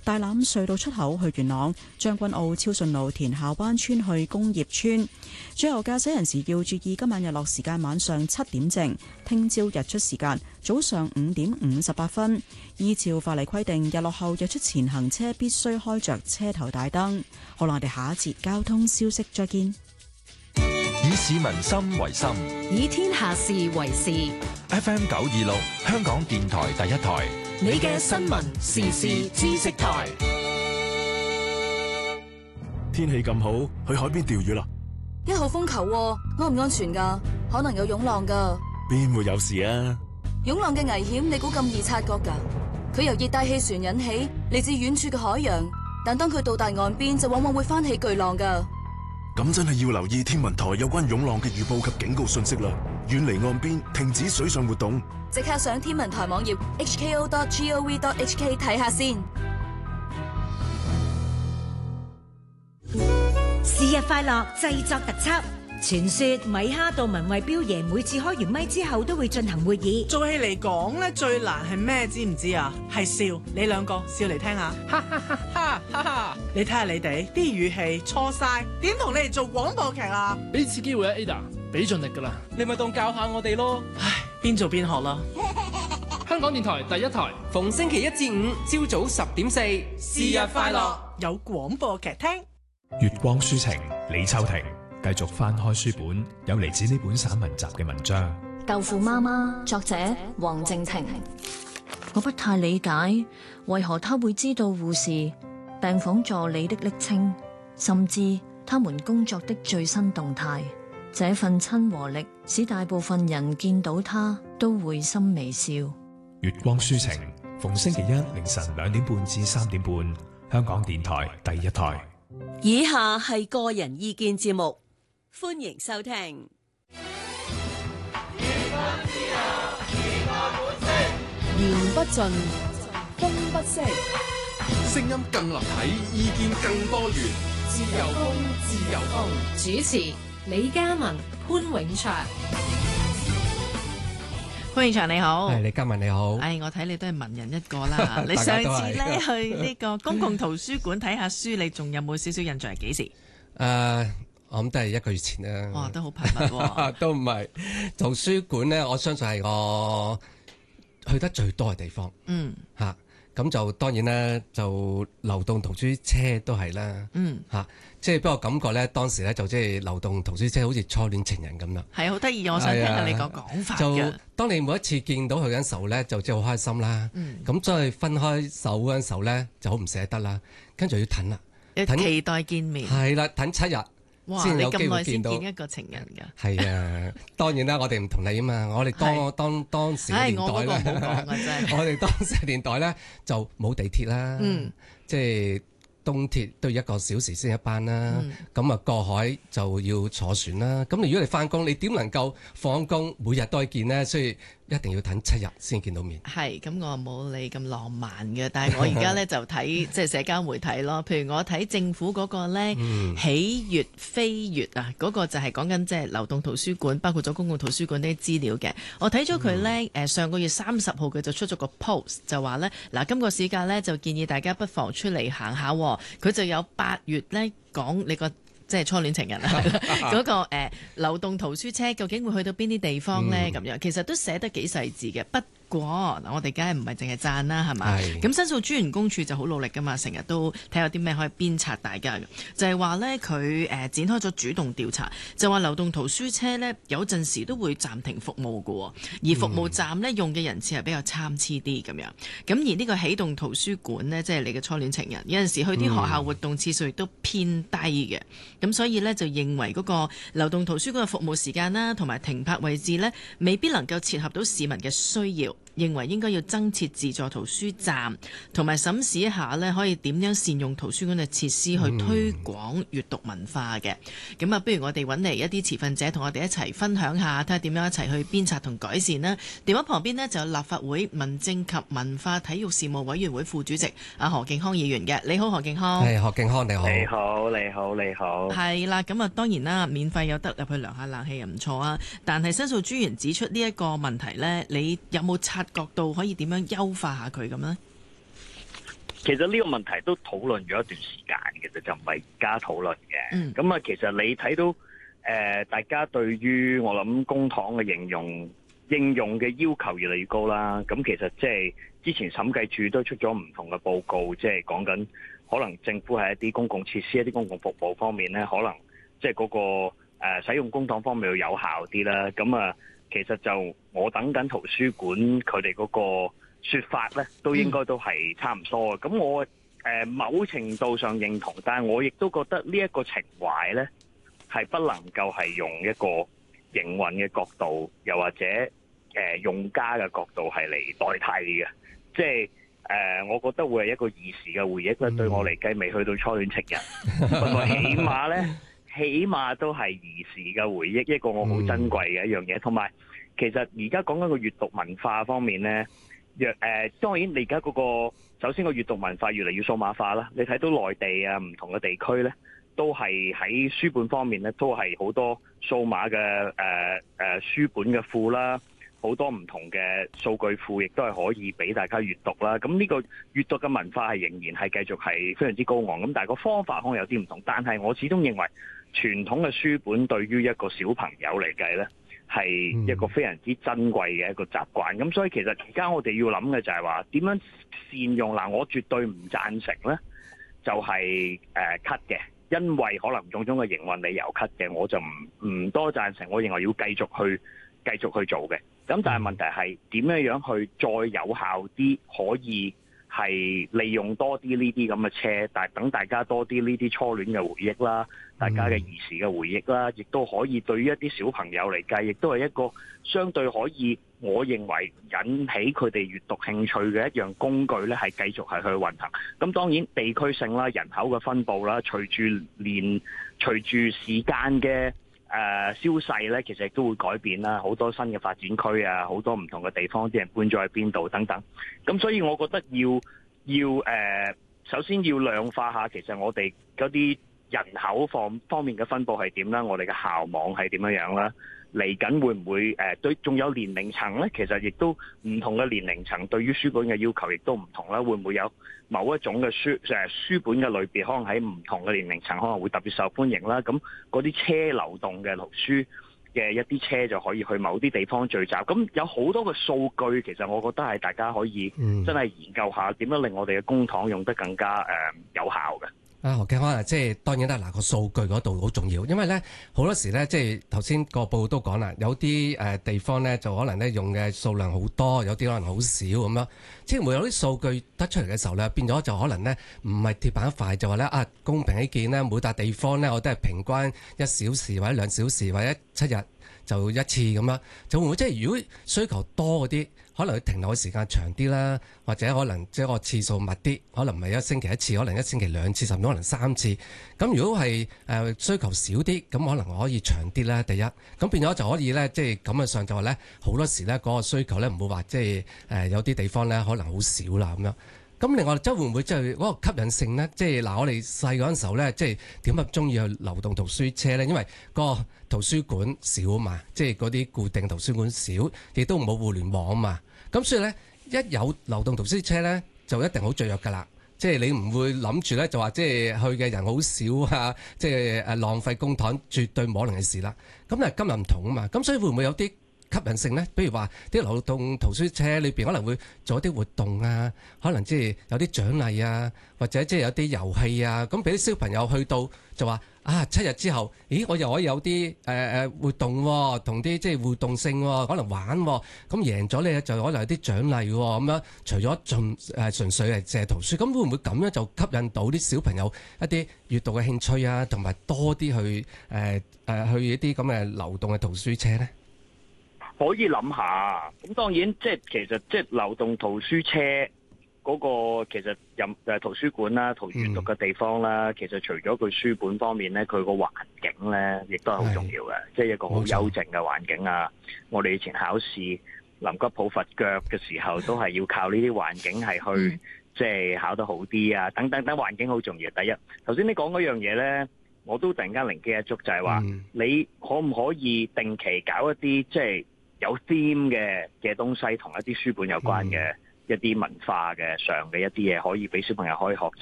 大欖隧道出口去元朗，將軍澳超順路田下灣村去工業村。最後駕駛人士要注意今晚日落時間晚上7點正，聽朝日出時間早上5點58分。依照法例規定，日落後日出前行車必須開着車頭大燈。好啦，我哋下一節交通消息再見。 以市民心為心， 以天下事為事。 FM 926，香港電台第一台， 你嘅新聞時事知識台。 天氣咁好，去海邊釣魚啦 ！1號風球喎，安唔安全㗎？可能有湧浪㗎。 邊會有事啊？ 湧浪嘅危險，你估咁易察覺㗎？佢由熱帶氣旋引起，嚟自遠處嘅海洋，但當佢到達岸邊，就往往會翻起巨浪㗎。 咁真係要留意天文台有關湧浪嘅預報及警告信息啦！遠離岸邊，停止水上活動。 即刻上天文台網頁 hko.gov.hk 睇下先。 是日快樂製作特輯。傳說米哈到文慧標爺每次開完咪之後都會進行會議。 做戲嚟講咧，最難係咩？知唔知啊？係笑。你兩個笑嚟聽下，哈哈哈哈哈哈！你睇下你哋啲語氣錯晒，點同你哋做廣播劇啊？ 俾次機會啊 Ada， 俾盡力噶啦，你咪當教下我哋咯。 唉，邊做邊學啦。 香港電台第一台， 逢星期1至5朝早10點4，是日快樂， 有廣播劇聽。 月光書情，李秋婷繼續翻開書本，有嚟自呢本散文集嘅文章。 豆腐媽媽，作者黃靜婷。我不太理解，為何他會知道護士、病房助理的昵稱，甚至他們工作的最新動態。這份親和力使大部分人見到他都會心微笑。 月光書情，逢星期一凌晨2點半至3點半，香港電台第一台。 以下係個人意見節目，歡迎收聽。 言不盡，風不息， 聲音更立體，意見更多元。自由風，自由風。 主持李嘉文、潘永祥。 潘永祥你好， 係李嘉文你好。 我睇你都係文人一個啦。你上次咧去呢個公共圖書館睇下書，你仲有冇少少印象係幾時？ 我諗都係1個月前啦。 哇，都好頻密喎。 都唔係圖書館咧，我相信係我去得最多嘅地方。咁就當然啦，就流動圖書車都係啦。即係俾我感覺咧，當時咧就即係流動圖書車好似初戀情人咁啦。 係好得意，我想聽下你個講法嘅。 就當你每一次見到佢嗰陣時候咧，就即係好開心啦。咁再分開手嗰陣時候咧，就好唔捨得啦。跟住要等啦， 期待見面。 係啦，等7日。 哇！你咁耐先見一個情人㗎？ 係啊，當然啦，我哋唔同你啊嘛。我哋當時嘅年代咧，我哋當時嘅年代咧就冇地鐵啦，即係東鐵都要1個小時先一班啦。咁啊過海就要坐船啦。咁如果你翻工，你點能夠放工每日都去見呢？所以一定要等7日先見到面。 係，咁我冇你咁浪漫嘅，但係我而家咧就睇即係社交媒體咯。譬如我睇政府嗰個咧喜悅飛躍啊，嗰個就係講緊即係流動圖書館，包括咗公共圖書館啲資料嘅。我睇咗佢咧，上個月30號佢就出咗個 post，就話咧嗱，今個市價咧就建議大家不妨出嚟行下。佢就有8月咧講你個。即係初戀情人啊！嗰個流動圖書車究竟會去到邊啲地方呢？咁樣其實都寫得幾細緻嘅。不過嗱，我哋梗係唔係淨係讚啦，係嘛？咁申訴專員公署就好努力噶嘛，成日都睇下啲咩可以鞭策大家嘅。就係話呢，佢展開咗主動調查，就話流動圖書車呢，有陣時都會暫停服務嘅，而服務站呢，用嘅人次係比較參差啲咁樣。咁而呢個起動圖書館呢，即係你嘅初戀情人，有陣時去啲學校活動次數亦都偏低嘅。咁所以呢，就認為嗰個流動圖書館嘅服務時間啦，同埋停泊位置呢，未必能夠切合到市民嘅需要。認為應該要增設自助圖書站，同埋審視一下呢，可以點樣善用圖書館嘅設施去推廣閱讀文化嘅。咁不如我哋揾嚟一啲持份者同我哋一齊分享下，睇下點樣一齊去鞭策同改善啦。電話旁邊呢，就有立法會民政及文化體育事務委員會副主席何敬康議員嘅。你好，何敬康。 係，何敬康你好。 你好，你好，你好。 係啦，咁當然啦，免費有得入去涼下冷氣又唔錯啊。但係申訴專員指出呢一個問題呢，你有冇察覺到可以點樣優化下佢咁呢？ 其實呢個問題都討論咗一段時間嘅，就唔係而家討論嘅。咁其實你睇到大家對於我諗公帑嘅應用嘅要求越嚟越高啦。咁其實即係之前審計署都出咗唔同嘅報告，即係講緊可能政府喺一啲公共設施、一啲公共服務方面咧，可能即係嗰個使用公帑方面要有效啲啦。咁其實就我等緊圖書館佢哋嗰個說法咧，都應該都係差唔多嘅。咁我某程度上認同，但係我亦都覺得呢一個情懷咧，係不能夠係用一個營運嘅角度，又或者用家嘅角度係嚟代替嘅。即係我覺得會係一個兒時嘅回憶啦。對我嚟計，未去到初戀情人，不過起碼都係兒時嘅回憶，一個我好珍貴嘅一樣嘢。同埋其實而家講緊個閱讀文化方面咧。當然你而家嗰個首先個閱讀文化越嚟越數碼化啦，你睇到內地啊唔同嘅地區咧，都係喺書本方面咧，都係好多數碼嘅書本嘅庫啦，好多唔同嘅數據庫，亦都係可以俾大家閱讀啦。咁呢個閱讀嘅文化係仍然係繼續係非常之高昂。咁但係個方法可能有啲唔同，但係我始終認為傳統嘅書本對於一個小朋友嚟計咧，係一個非常之珍貴嘅一個習慣。咁所以其實而家我哋要諗嘅就係話點樣善用。嗱，我絕對唔贊成咧，就係cut 嘅，因為可能種種嘅營運理由cut嘅，我就唔多贊成。我認為要繼續去做嘅。咁但係問題係點樣去再有效啲，可以係利用多啲呢啲咁嘅車，但係等大家多啲呢啲初戀嘅回憶啦，大家嘅兒時嘅回憶啦，亦都可以對於一啲小朋友嚟計，亦都係一個相對可以，我認為引起佢哋閱讀興趣嘅一樣工具咧，係繼續係去運行。咁當然地區性啦、人口嘅分佈啦，隨住時間嘅消逝咧，其實亦都會改變啦。好多新嘅發展區啊，好多唔同嘅地方，啲人搬咗去邊度等等。咁所以我覺得要首先要量化下，其實我哋嗰啲人口方面嘅分佈係點啦，我哋嘅校網係點樣啦。嚟緊會唔會對仲有年齡層咧？其實亦都唔同嘅年齡層對於書本嘅要求亦都唔同啦。會唔會有某一種嘅書本嘅類別，可能喺唔同嘅年齡層可能會特別受歡迎啦。咁嗰啲車流動嘅圖書嘅一啲車就可以去某啲地方聚集。咁有好多嘅數據，其實我覺得係大家可以真係研究下點樣令我哋嘅公帑用得更加有效嘅。 何敬康啊，即係當然啦，個數據嗰度好重要，因為咧好多時咧，即係頭先個報告都講啦，有啲地方咧就可能咧用嘅數量好多，有啲可能好少咁樣。即係會有啲數據得出嚟嘅時候咧，變咗就可能咧唔係鐵板一塊，就話咧公平起見咧，每笪地方咧我都係平均1小時或者2小時或者7日就一次咁樣，就會唔會即係如果需求多嗰啲，可能佢停留嘅時間長啲啦，或者可能即係個次數密啲，可能唔係1星期1次，可能1星期2次，甚至可能3次。咁如果係需求少啲，咁可能可以長啲啦。第一，咁變咗就可以咧，即係咁嘅上就話咧，好多時咧嗰個需求咧唔會話即係有啲地方咧可能好少啦咁樣。咁另外即係會唔會即係嗰個吸引性咧？即係嗱，我哋細嗰陣時候咧，即係點解中意去流動圖書車咧？因為個圖書館少啊嘛，即係嗰啲固定圖書館少，亦都冇互聯網啊嘛。咁所以咧，一有流動圖書車咧，就一定好雀躍㗎啦。即係你唔會諗住咧，就話即係去嘅人好少啊，即係浪費公帑，絕對冇可能嘅事啦。咁但係今日唔同啊嘛，咁所以會唔會有啲吸引性咧？比如話啲流動圖書車裏邊可能會做一啲活動啊，可能即係有啲獎勵啊，或者即係有啲遊戲啊，咁俾啲小朋友去到就話7日之後，咦我又可以有啲活動喎，同啲即係互動性喎，可能玩喎，咁贏咗咧就可能有啲獎勵喎，咁樣除咗純粹係借圖書，咁會唔會咁樣就吸引到啲小朋友一啲閱讀嘅興趣啊，同埋多啲去去一啲咁嘅流動嘅圖書車咧？ 可以諗下，咁當然即係其實即係流動圖書車嗰個其實圖書館啦、圖閱讀嘅地方啦，其實除咗佢書本方面咧，佢個環境咧亦都係好重要嘅，即係一個好幽靜嘅環境啊！我哋以前考試臨急抱佛腳嘅時候，都係要靠呢啲環境係去即係考得好啲啊！等環境好重要。第一，頭先你講嗰樣嘢咧，我都突然間靈機一觸，就係話你可唔可以定期搞一啲即係有 theme 嘅東西，同一啲書本有關嘅一啲文化嘅上嘅一啲嘢，可以俾小朋友可以學